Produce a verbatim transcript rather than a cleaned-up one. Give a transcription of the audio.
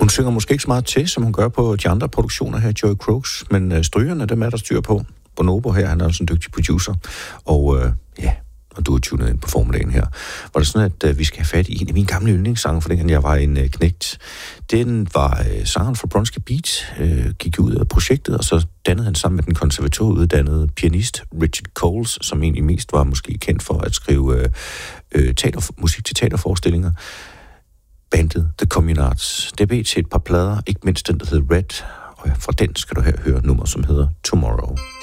Hun synger måske ikke så meget til, som hun gør på de andre produktioner her, Joy Croaks, men øh, strygerne, dem er der styr på. Bonobo her, han er også en dygtig producer, og øh, ja, og du er tunet ind på formiddagen her. Var det sådan, at øh, vi skal have fat i en af mine gamle yndlingssange, for dengang jeg var en øh, knægt. Den var øh, sangeren fra Bronski Beat, øh, gik ud af projektet, og så dannede han sammen med den konservatorieuddannede pianist Richard Coles, som egentlig mest var måske kendt for at skrive øh, øh, teater, musik til teaterforestillinger. Bandet The Communards. Det blev til et par plader, ikke mindst den, der hedder Red, og fra den skal du her høre nummer, som hedder Tomorrow.